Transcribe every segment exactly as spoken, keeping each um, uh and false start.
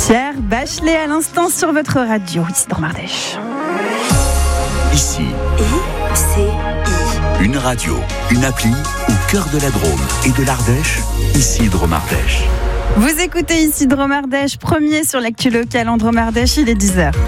Pierre Bachelet à l'instant sur votre radio, ici dans Mardèche. Ici, I C I. une radio, une appli au cœur de la Drôme et de l'Ardèche, ici Drôme Ardèche. Vous écoutez ici Drôme Ardèche, premier sur l'actu locale en Drôme Ardèche, il est dix heures.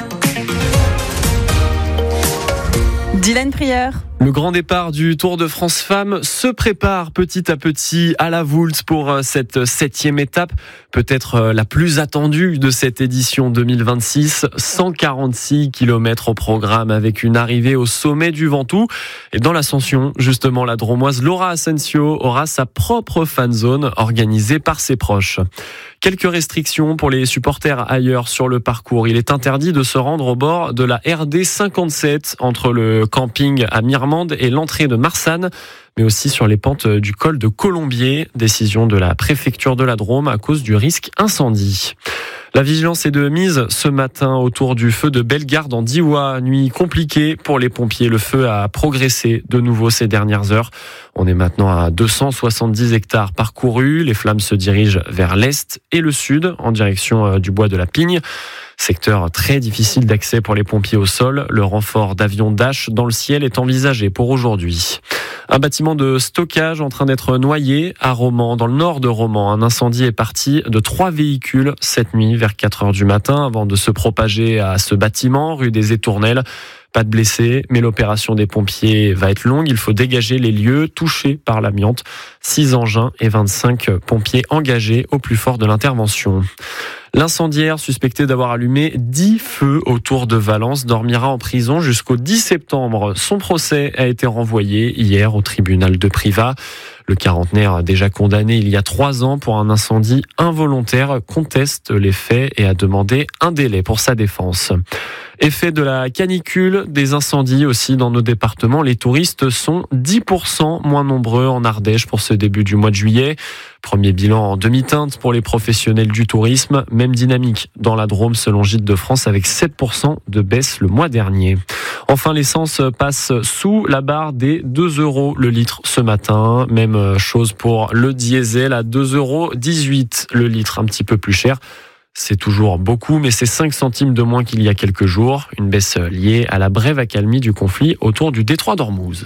Dylan Prieur. Le grand départ du Tour de France Femmes se prépare petit à petit à la Voulte pour cette septième étape, peut-être la plus attendue de cette édition deux mille vingt-six. cent quarante-six kilomètres au programme avec une arrivée au sommet du Ventoux. Et dans l'ascension, justement, la Dromoise Laura Asensio aura sa propre fan zone organisée par ses proches. Quelques restrictions pour les supporters ailleurs sur le parcours. Il est interdit de se rendre au bord de la R D cinquante-sept entre le camping à Mirmande et l'entrée de Marsanne, mais aussi sur les pentes du col de Colombier. Décision de la préfecture de la Drôme à cause du risque incendie. La vigilance est de mise ce matin autour du feu de Bellegarde en Diois. Nuit compliquée pour les pompiers. Le feu a progressé de nouveau ces dernières heures. On est maintenant à deux cent soixante-dix hectares parcourus. Les flammes se dirigent vers l'est et le sud en direction du bois de la Pigne. Secteur très difficile d'accès pour les pompiers au sol. Le renfort d'avions Dash dans le ciel est envisagé pour aujourd'hui. Un bâtiment de stockage en train d'être noyé à Romans, dans le nord de Romans. Un incendie est parti de trois véhicules cette nuit vers quatre heures du matin avant de se propager à ce bâtiment, rue des Étournelles. Pas de blessés, mais l'opération des pompiers va être longue. Il faut dégager les lieux touchés par l'amiante. six engins et vingt-cinq pompiers engagés au plus fort de l'intervention. L'incendiaire suspecté d'avoir allumé dix feux autour de Valence dormira en prison jusqu'au dix septembre. Son procès a été renvoyé hier au tribunal de Privas. Le quarantenaire, déjà condamné il y a trois ans pour un incendie involontaire, conteste les faits et a demandé un délai pour sa défense. Effet de la canicule, des incendies aussi dans nos départements. Les touristes sont dix pour cent moins nombreux en Ardèche pour ce début du mois de juillet. Premier bilan en demi-teinte pour les professionnels du tourisme. Même dynamique dans la Drôme selon Gîtes de France avec sept pour cent de baisse le mois dernier. Enfin, l'essence passe sous la barre des deux euros le litre ce matin. Même chose pour le diesel à deux euros dix-huit le litre, un petit peu plus cher. C'est toujours beaucoup, mais c'est cinq centimes de moins qu'il y a quelques jours. Une baisse liée à la brève accalmie du conflit autour du détroit d'Ormuz.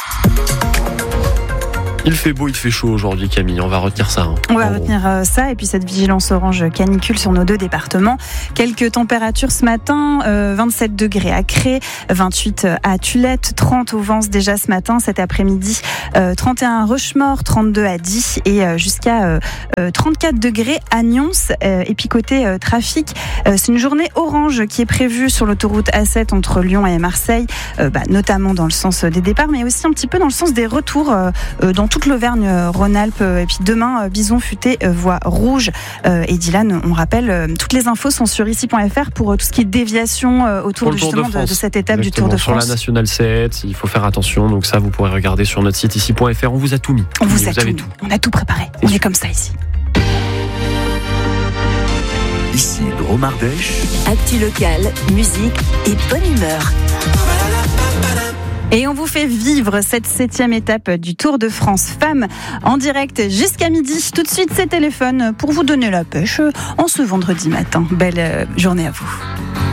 Il fait beau, il fait chaud aujourd'hui, Camille. On va retenir ça. Hein. On va retenir euh, ça et puis cette vigilance orange canicule sur nos deux départements. Quelques températures ce matin, euh, vingt-sept degrés à Cré, vingt-huit à Tulette, trente au Vence déjà ce matin, cet après-midi, euh, trente et un à Rochemaure, trente-deux à Die et euh, jusqu'à euh, euh, trente-quatre degrés à Nyons. Euh, et puis côté euh, trafic, euh, c'est une journée orange qui est prévue sur l'autoroute A sept entre Lyon et Marseille, euh, bah, notamment dans le sens des départs, mais aussi un petit peu dans le sens des retours euh, dans toute l'Auvergne-Rhône-Alpes. Et puis demain, Bison Futé, voie rouge. Et Dylan, on rappelle, toutes les infos sont sur ici point f r pour tout ce qui est déviation autour de, justement de, de cette étape Exactement. Du Tour de France. Sur la Nationale sept, il faut faire attention. Donc ça, vous pourrez regarder sur notre site ici point f r. On vous a tout mis. On vous, vous a vous tout, tout. On a tout préparé. C'est on sûr. Est comme ça ici. Ici Drôme Ardèche. Actu locale, musique et bonne humeur. Et on vous fait vivre cette septième étape du Tour de France Femmes en direct jusqu'à midi. Tout de suite, c'est téléphone pour vous donner la pêche en ce vendredi matin. Belle journée à vous.